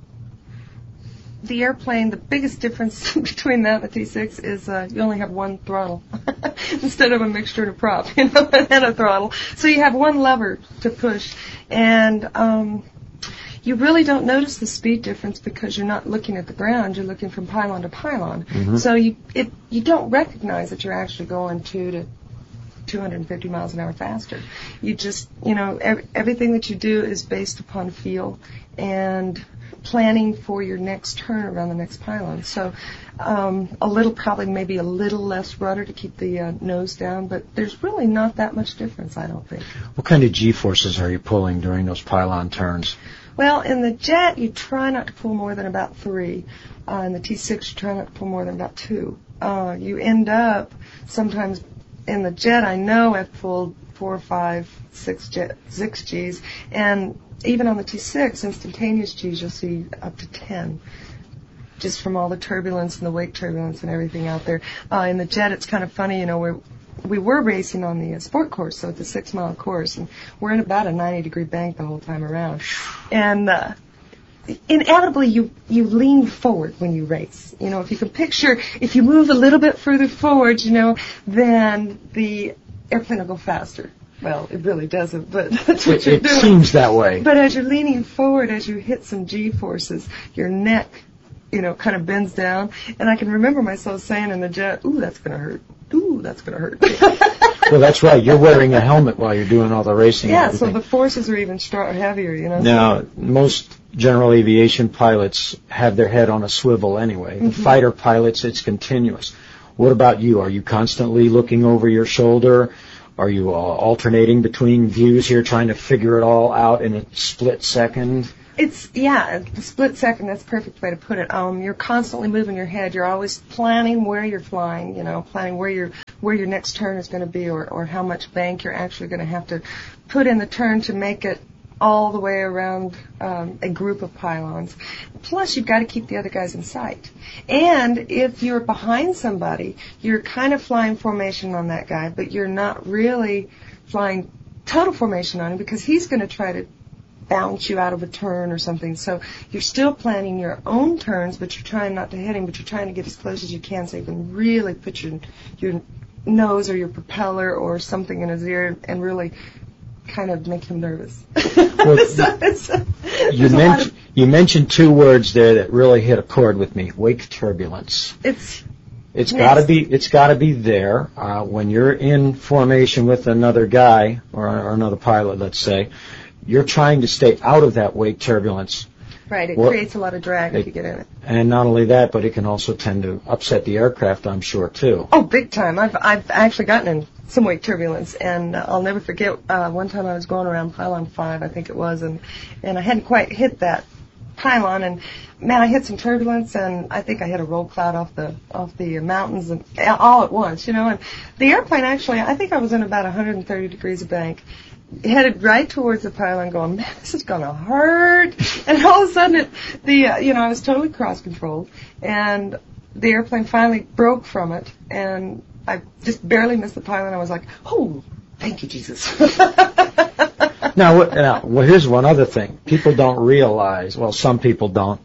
the airplane, the biggest difference between that and the T six is uh, you only have one throttle instead of a mixture and a prop, you know, and a throttle. So you have one lever to push, and um, you really don't notice the speed difference because you're not looking at the ground. You're looking from pylon to pylon. Mm-hmm. So you it you don't recognize that you're actually going two to two hundred fifty miles an hour faster. You just, you know, ev- everything that you do is based upon feel and planning for your next turn around the next pylon. So um, a little, probably maybe a little less rudder to keep the uh, nose down, but there's really not that much difference, I don't think. What kind of G-forces are you pulling during those pylon turns? Well, in the jet, you try not to pull more than about three. Uh, in the T six, you try not to pull more than about two. Uh, you end up sometimes in the jet, I know I've pulled four, five, six, jet, six Gs, and even on the T six, instantaneous Gs, you'll see up to ten, just from all the turbulence and the wake turbulence and everything out there. Uh, in the jet, it's kind of funny, you know, we're, we were racing on the uh, sport course, so it's a six-mile course, and we're in about a ninety-degree bank the whole time around. And uh, inevitably, you, you lean forward when you race. You know, if you can picture, if you move a little bit further forward, you know, then the airplane will go faster. Well, it really doesn't, but that's what it, you're it doing. It seems that way. But as you're leaning forward, as you hit some G-forces, your neck, you know, kind of bends down. And I can remember myself saying in the jet, ooh, that's going to hurt. Ooh, that's going to hurt. Well, that's right. You're wearing a helmet while you're doing all the racing. Yeah, and so everything. the forces are even strong, heavier, you know. Now, most general aviation pilots have their head on a swivel anyway. The Mhm. fighter pilots, it's continuous. What about you? Are you constantly looking over your shoulder? Are you uh, alternating between views here, trying to figure it all out in a split second? It's, yeah, the split second, that's the perfect way to put it. Um, you're constantly moving your head. You're always planning where you're flying, you know, planning where your where your next turn is going to be, or, or how much bank you're actually going to have to put in the turn to make it all the way around um, a group of pylons. Plus, you've got to keep the other guys in sight. And if you're behind somebody, you're kind of flying formation on that guy, but you're not really flying total formation on him because he's going to try to bounce you out of a turn or something. So you're still planning your own turns, but you're trying not to hit him, but you're trying to get as close as you can so you can really put your your nose or your propeller or something in his ear and really kind of make him nervous. Well, So it's- you, there's a lot mentioned, of- you mentioned two words there that really hit a chord with me: wake turbulence. It's It's Yes. got to be. It's got to be there uh, when you're in formation with another guy or, or another pilot. Let's say you're trying to stay out of that wake turbulence, right. It What- creates a lot of drag if it- you get in it. and not only that, but it can also tend to upset the aircraft. I'm sure too. Oh, big time. I've I've actually gotten in some wake turbulence, and uh, I'll never forget uh, one time I was going around pylon five, I think it was, and and I hadn't quite hit that pylon, and man, I hit some turbulence, and I think I hit a roll cloud off the off the mountains, and all at once, you know. And the airplane actually, I think I was in about one hundred thirty degrees of bank, headed right towards the pylon, going, man, this is gonna hurt. And all of a sudden, it, the uh, you know, I was totally cross controlled, and the airplane finally broke from it, and I just barely missed the pylon. I was like, oh, thank you, Jesus. Now, what- now, well, here's one other thing. People don't realize. Well, some people don't.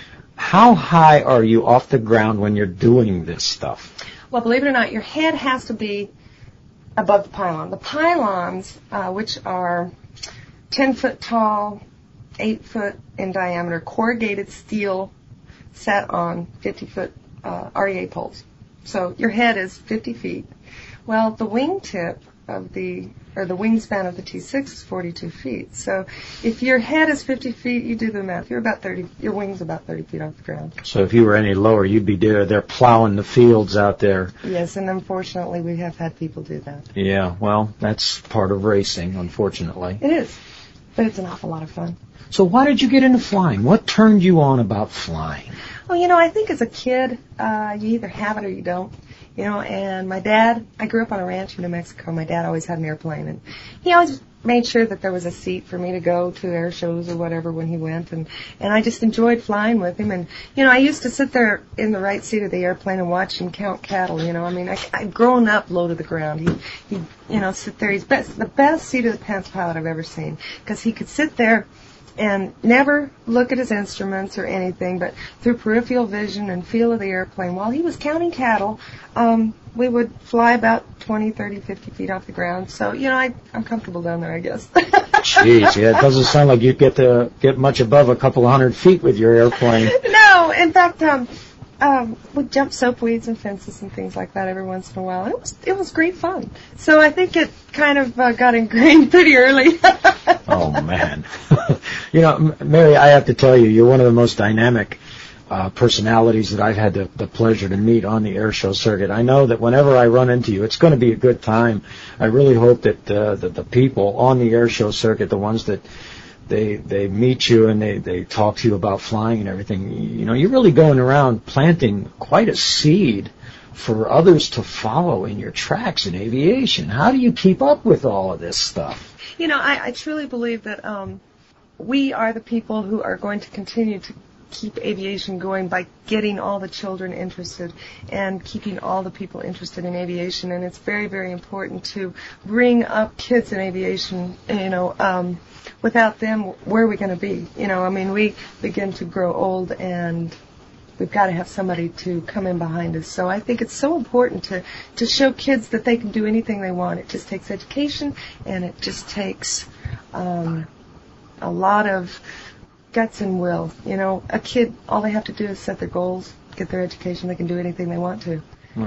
How high are you off the ground when you're doing this stuff? Well, believe it or not, your head has to be above the pylon. The pylons, uh, which are ten foot tall, eight foot in diameter, corrugated steel set on fifty foot uh, R E A poles. So your head is fifty feet. Well, the wingtip of the, or the wingspan of the T six is forty-two feet. So if your head is fifty feet, you do the math. You're about thirty, your wing's about thirty feet off the ground. So if you were any lower, you'd be there. They're plowing the fields out there. Yes, and unfortunately we have had people do that. Yeah, well, that's part of racing, unfortunately. It is, but it's an awful lot of fun. So why did you get into flying? What turned you on about flying? Well, you know, I think as a kid, uh, you either have it or you don't. You know, and my dad, I grew up on a ranch in New Mexico. My dad always had an airplane, and he always made sure that there was a seat for me to go to air shows or whatever when he went, and and I just enjoyed flying with him. And you know, I used to sit there in the right seat of the airplane and watch him count cattle. You know, I mean, I, I'd grown up low to the ground. He, he, you know, sit there. He's best, the best seat of the pants pilot I've ever seen, because he could sit there and never look at his instruments or anything, but through peripheral vision and feel of the airplane, while he was counting cattle, um, we would fly about twenty, thirty, fifty feet off the ground. So, you know, I, I'm comfortable down there, I guess. Jeez, yeah, it doesn't sound like you get to get much above a couple of hundred feet with your airplane. No, in fact, um, um, we'd jump soap weeds and fences and things like that every once in a while. And it was it was great fun. So I think it kind of uh, got ingrained pretty early. Oh, man. You know, M- Mary, I have to tell you, you're one of the most dynamic uh, personalities that I've had the, the pleasure to meet on the air show circuit. I know that whenever I run into you, it's going to be a good time. I really hope that, uh, that the people on the air show circuit, the ones that they they meet you and they, they talk to you about flying and everything, you know, you're really going around planting quite a seed for others to follow in your tracks in aviation. How do you keep up with all of this stuff? You know, I, I truly believe that um, we are the people who are going to continue to keep aviation going by getting all the children interested and keeping all the people interested in aviation. And it's very, very important to bring up kids in aviation. You know, um, without them, where are we going to be? You know, I mean, we begin to grow old, and we've got to have somebody to come in behind us. So I think it's so important to, to show kids that they can do anything they want. It just takes education, and it just takes um, a lot of guts and will. You know, a kid, all they have to do is set their goals, get their education. They can do anything they want to. All right.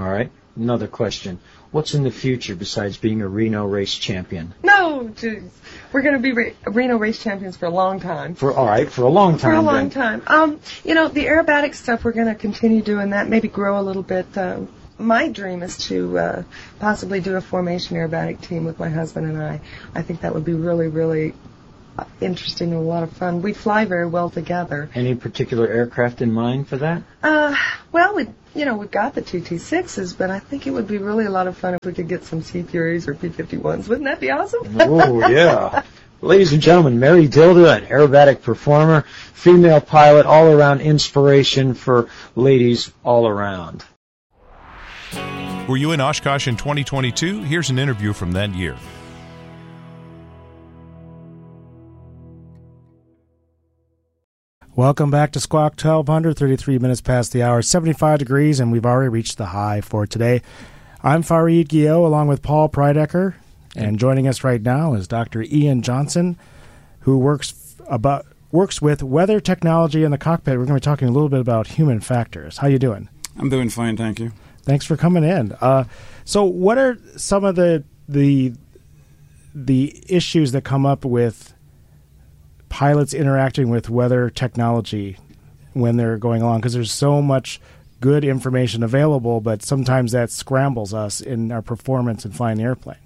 another question. What's in the future besides being a Reno race champion? No, geez. We're going to be ra- Reno race champions for a long time. For all right, for a long time. For a long then. time. Um, you know, the aerobatic stuff, we're going to continue doing that, maybe grow a little bit. Uh, my dream is to uh, possibly do a formation aerobatic team with my husband and I. I think that would be really, really interesting and a lot of fun. We fly very well together. Any particular aircraft in mind for that? Uh, well, we, you know, we've got the two T sixes, but I think it would be really a lot of fun if we could get some C Furies or P fifty-ones. Wouldn't that be awesome? Oh, yeah. Ladies and gentlemen, Mary Dilda, an aerobatic performer, female pilot, all-around inspiration for ladies all around. Were you in Oshkosh in twenty twenty-two? Here's an interview from that year. Welcome back to Squawk twelve hundred, thirty-three minutes past the hour, seventy-five degrees, and we've already reached the high for today. I'm Fareed Guillot along with Paul Preidecker, and joining us right now is Doctor Ian Johnson, who works about works with weather technology in the cockpit. We're going to be talking a little bit about human factors. How you doing? I'm doing fine, thank you. Thanks for coming in. Uh, so what are some of the the the issues that come up with pilots interacting with weather technology when they're going along? Because there's so much good information available, but sometimes that scrambles us in our performance in flying the airplane.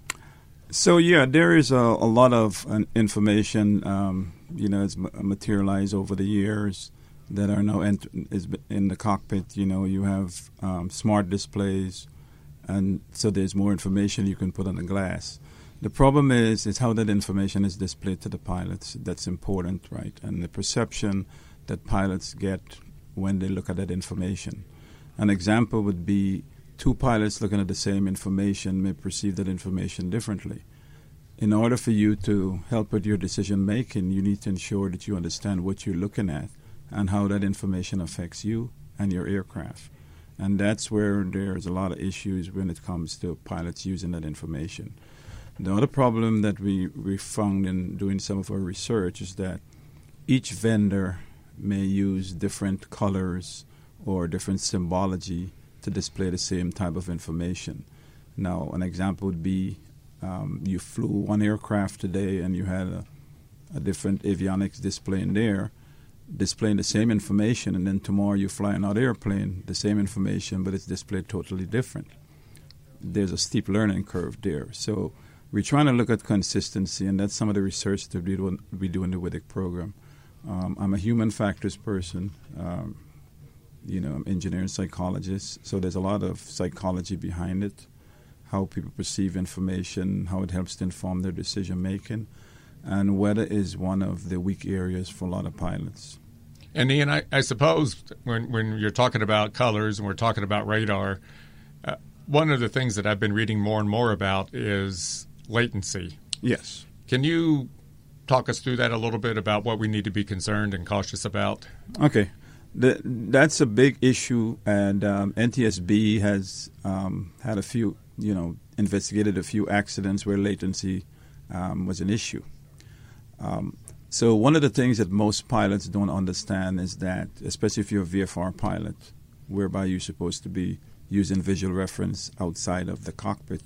So, yeah, there is a, a lot of uh, information, um, you know, it's materialized over the years that are now ent- is in the cockpit. You know, you have um, smart displays, and so there's more information you can put on the glass. The problem is is how that information is displayed to the pilots. That's important, right? And the perception that pilots get when they look at that information. An example would be two pilots looking at the same information may perceive that information differently. In order for you to help with your decision making, you need to ensure that you understand what you're looking at and how that information affects you and your aircraft. And that's where there's a lot of issues when it comes to pilots using that information. The other problem that we, we found in doing some of our research is that each vendor may use different colors or different symbology to display the same type of information. Now, an example would be um, you flew one aircraft today and you had a, a different avionics display in there, displaying the same information, and then tomorrow you fly another airplane, the same information, but it's displayed totally different. There's a steep learning curve there. So we're trying to look at consistency, and that's some of the research that we do, we do in the W I D C program. Um, I'm a human factors person. Um, you know, I'm an engineer and psychologist, so there's a lot of psychology behind it, how people perceive information, how it helps to inform their decision making, and weather is one of the weak areas for a lot of pilots. And Ian, I, I suppose when when you're talking about colors and we're talking about radar, uh, one of the things that I've been reading more and more about is latency. Yes. Can you talk us through that a little bit about what we need to be concerned and cautious about? Okay. The, that's a big issue, and um, N T S B has um, had a few, you know, investigated a few accidents where latency um, was an issue. Um, so one of the things that most pilots don't understand is that, especially if you're a V F R pilot, whereby you're supposed to be using visual reference outside of the cockpit,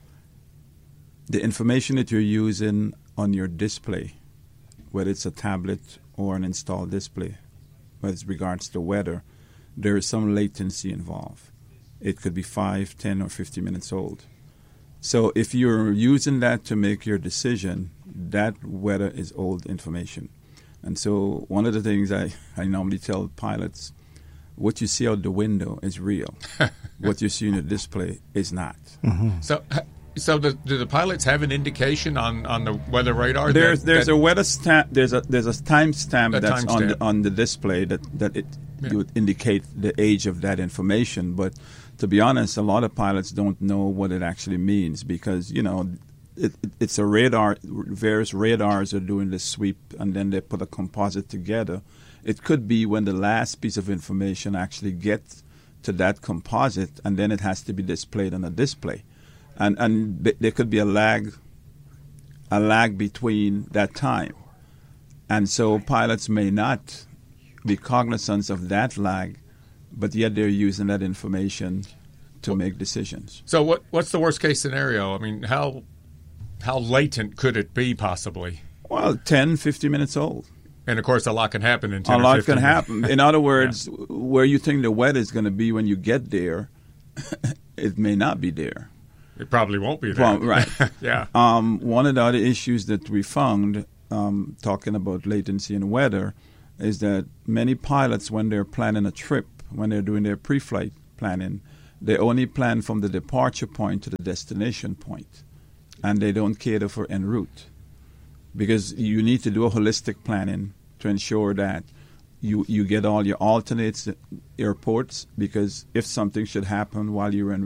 the information that you're using on your display, whether it's a tablet or an installed display, with regards to weather, there is some latency involved. It could be five, ten, or fifty minutes old. So if you're using that to make your decision, that weather is old information. And so one of the things I, I normally tell pilots, what you see out the window is real. What you see in the display is not. Mm-hmm. So so the, do the pilots have an indication on, on the weather radar? There's that, there's that, a weather stamp. There's a there's a timestamp that's time on stamp. the, on the display that that it yeah. would indicate the age of that information. But to be honest, a lot of pilots don't know what it actually means because you know it, it, it's a radar. Various radars are doing the sweep, and then they put a composite together. It could be when the last piece of information actually gets to that composite, and then it has to be displayed on a display. And and th- there could be a lag, a lag between that time, and so pilots may not be cognizant of that lag, but yet they're using that information to make decisions. So what what's the worst case scenario? I mean, how how latent could it be possibly? Well, ten, fifteen minutes old. And of course, a lot can happen in ten a or lot fifteen can happen. In other words, yeah. where you think the weather is going to be when you get there, it may not be there. It probably won't be there. Well, right. yeah. Um, one of the other issues that we found, um, talking about latency and weather, is that many pilots, when they're planning a trip, when they're doing their pre-flight planning, they only plan from the departure point to the destination point, and they don't cater for en route. Because you need to do a holistic planning to ensure that you, you get all your alternates airports, because if something should happen while you're en